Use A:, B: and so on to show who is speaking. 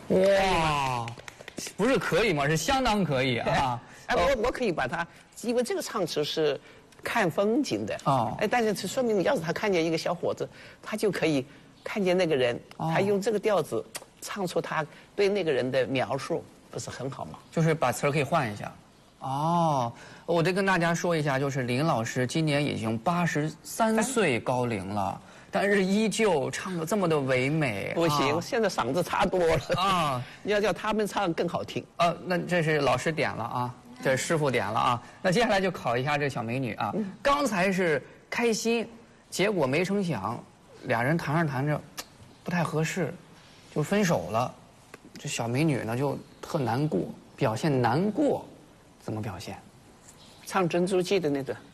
A: 哇，不是可以吗？是相当可以啊！
B: 哎，我可以把它，因为这个唱词是看风景的
A: 哦
B: 哎，但是说明要是他看见一个小伙子，他就可以看见那个人，他用这个调子唱出他对那个人的描述，不是很好吗？
A: 就是把词儿可以换一下。哦，我得跟大家说一下，就是林老师今年已经83岁高龄了，但是依旧唱得这么的唯美。
B: 不行，现在嗓子差多了
A: 啊！
B: 要叫他们唱更好听。
A: 那这是老师点了啊，这是师傅点了啊。那接下来就考一下这小美女啊。刚才是开心，结果没成想，俩人谈着谈着，不太合适，就分手了。这小美女呢就特难过，表现难过，怎么表现？
B: 唱《珍珠记》的那个。